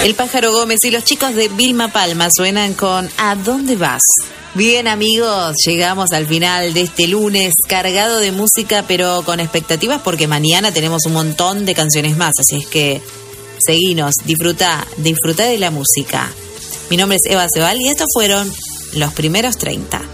El Pájaro Gómez y los chicos de Vilma Palma suenan con ¿A dónde vas? Bien, amigos, llegamos al final de este lunes cargado de música, pero con expectativas porque mañana tenemos un montón de canciones más, así es que seguinos, disfrutá de la música. Mi nombre es Eva Sebal y estos fueron los primeros 30.